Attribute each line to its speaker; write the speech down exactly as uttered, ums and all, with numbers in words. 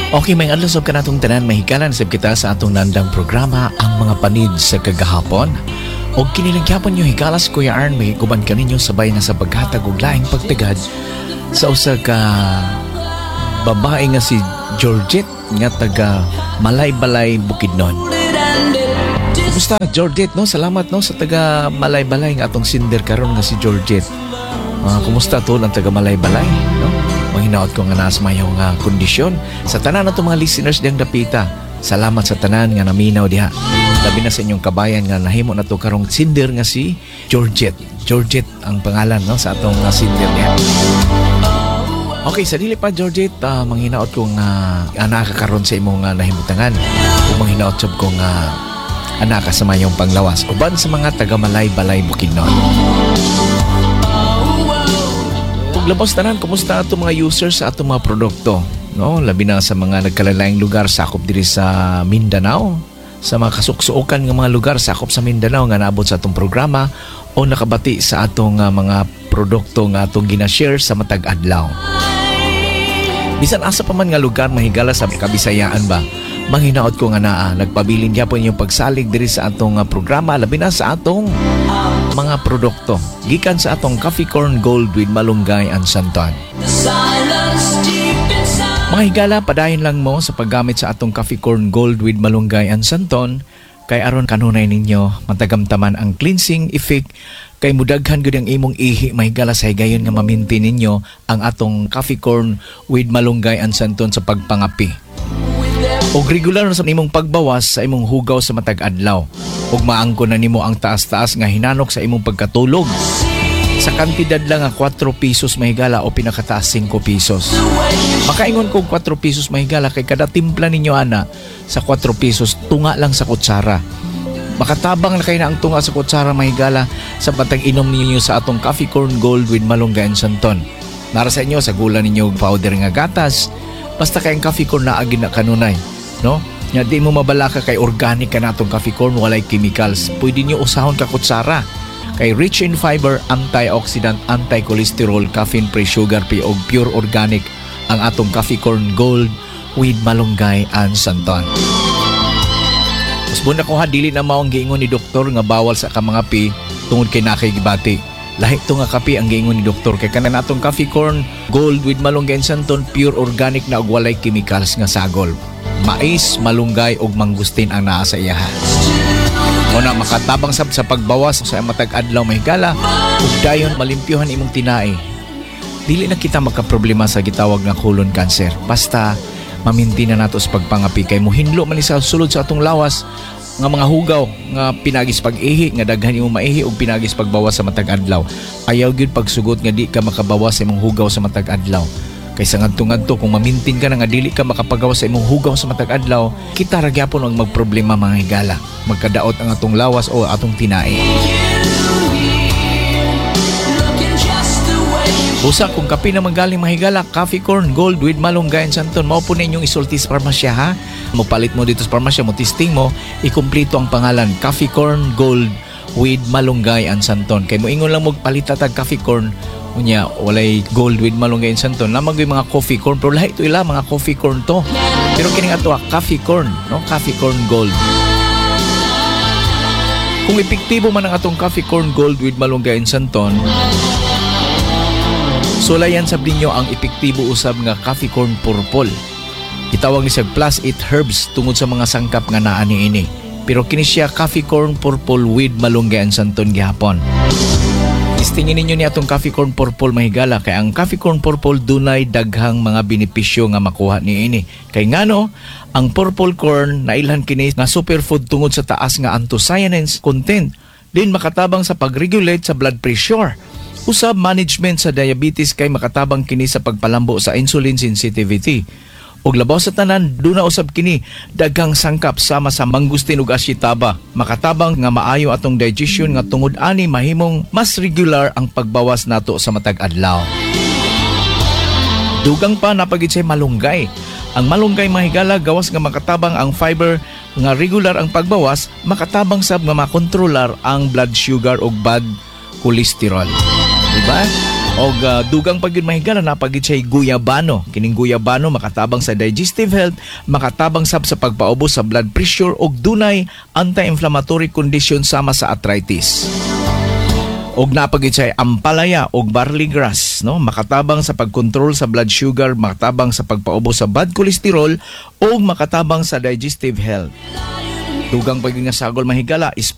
Speaker 1: Okay, may adlaw ka natong tanan, mahikalan sab kita sa atong nandang programa ang mga panid sa kagahapon. O kinilagyapon nyo hikalas Kuya Arn, may kuban ka ninyo sabay na sa paghatag og laing pagtagad sa usa ka babae nga si Georgette nga taga Malay-Balay, Bukidnon. Kumusta Georgette, no? Salamat no sa taga Malay-Balay nga atong sinder karon nga si Georgette. Uh, kumusta to ang taga Malay-Balay, no? Mahinaot ko nga nasa mayong uh, kondisyon. Sa tanan na itong mga listeners diyang dapita, salamat sa tanan nga naminaw diha. Labi na sa inyong kabayan nga nahimo na to karong sinder nga si Georgette. Georgette ang pangalan no sa atong uh, sinder diha. Okay, sa dili pa Georgette, uh, manghinaot kong uh, anak karon sa imong uh, nahimutangan. Kung manghinaot sab kong uh, anak sa mayong panglawas uban sa mga taga Malay-Balay, Bukidnon. Labos tanan, kumusta ato mga users sa ato mga produkto, no? Labi na sa mga nagkalalayang lugar sakop diri sa Mindanao, sa mga kasuksuokan ng mga lugar sakop sa Mindanao nga naabot sa atong programa o nakabati sa atong uh, mga produkto nga atong gina-share sa matag adlaw. Bisan asa pa man nga lugar mahigala sa Kabisayaan ba, manghinaot ko nga naa nagpabilin gyapon yung pagsalig diri sa atong uh, programa labi na sa atong mga produkto gikan sa atong Coffee Corn Gold with Malunggay and Santon. Mga higala, padayon lang mo sa paggamit sa atong Coffee Corn Gold with Malunggay and Santon kay aron kanunay ninyo matagamtaman ang cleansing effect kay mudaghan gud ang imong ihi mahigala sa higayon nga mamintin ninyo ang atong Coffee Corn with Malunggay and Santon sa pagpangapi. Og regular na sa imong pagbawas sa imong hugaw sa matag adlaw. Og maangko na nimo ang taas-taas nga hinanok sa imong pagkatulog. Sa kantidad lang nga four pesos mahigala o pinakataas five pesos. Makaingon kog four pesos mahigala kay kada timpla ninyo ana sa four pesos tunga lang sa kutsara. Makatabang na kayo na ang tunga sa kutsara mahigala sa patag inom ninyo sa atong Coffee Corn Gold with Malunggay and Santon. Nara sa inyo sa gula ninyo powder nga gatas. Basta kayong coffee corn na agin na kanunay, no? Nga di mo mabalaka kay organic ka natong coffee corn, walay chemicals. Pwede nyo usahon ka kutsara. Kay rich in fiber, antioxidant, anti-cholesterol, caffeine-free, sugar-free o pure organic ang atong Coffee Corn Gold with Malunggay and Santon. Mas muna ko ha, dili na maong giingon ni doktor nga bawal sa kamangapi tungod kay nakigibati. Lahi to nga kape ang giingon ni doktor kay kanan atong Coffee Corn Gold with Malunggay and Santon pure organic na ug walay chemicals nga sagol. Mais, malunggay ug mangustin ang naa sa iya. Muna makatabang sab sa pagbawas sa matag adlaw mahigala ug dayon malimpyuhan imong tinai. Dili na kita magka-problema sa gitawag nga colon cancer. Basta mamintina nato sa pagpangapi kay mohinlo man sa sulod sa atong lawas nga mga hugaw nga pinagis pag-ihi nga daghan imong maihi ug pinagis pagbawas sa matag adlaw. Ayaw gyud pagsugot nga di ka makabawas sa imong hugaw sa matag adlaw. Kaysa ngadto-ngadto kung mamintin ka na nga dili ka makapagawas sa imong hugaw sa matag adlaw, kita ra gyapon ang magproblema mga higala. Magkadaot ang atong lawas o atong tinai. Busa kung kape na magaling mahigala, Coffee Corn Gold with Malunggay and Santon, mao po ninyong isulti sa parmasya ha. Mupalit mo dito sa parmasya, mo testing mo, ikumpleto ang pangalan Coffee Corn Gold with Malunggay and Santon. Kay mo ingon lang mo palita tag Coffee Corn, unya walay Gold with Malunggay and Santon. Lamang yung mga coffee corn, pero lahat ito ila mga coffee corn to. Pero kining ato Coffee Corn, no? Coffee Corn Gold. Kung epektibo man ang atong Coffee Corn Gold with Malunggay and Santon, sulayan sab ninyo ang epektibo usab nga Coffee Corn Purple. Itawag ni sa plus eight herbs tungod sa mga sangkap nga naa niini. Pero kini siya Coffee Corn Purple with Malunggay and Santon gihapon. Istingin ninyo ni atong Coffee Corn Purple mahigala kay ang Coffee Corn Purple dunay daghang mga benepisyo nga makuha niini. Kay ngano, ang purple corn nailhan kini nga superfood tungod sa taas nga anthocyanins content. Din makatabang sa pag-regulate sa blood pressure. Usab management sa diabetes kay makatabang kini sa pagpalambo sa insulin sensitivity. Og labaw sa tanan, duna usab kini daghang sangkap sama sa mangustin ug asyetaba. Makatabang nga maayo atong digestion nga tungod ani mahimong mas regular ang pagbawas nato sa matag adlaw. Dugang pa napagid say malunggay. Ang malunggay mahigala gawas nga makatabang ang fiber nga regular ang pagbawas, makatabang sab nga makontrolar ang blood sugar ug bad cholesterol. Diba? Og uh, dugang pag yun mahigala na pagit siya guyabano. Kining guyabano makatabang sa digestive health, makatabang sab sa pagpaubos sa blood pressure og dunay anti-inflammatory condition sama sa arthritis. Og napagit siya ampalaya og barley grass, no? Makatabang sa pagkontrol sa blood sugar, makatabang sa pagpaubos sa bad cholesterol og makatabang sa digestive health. Dugang pag yun nga sagol mahigala is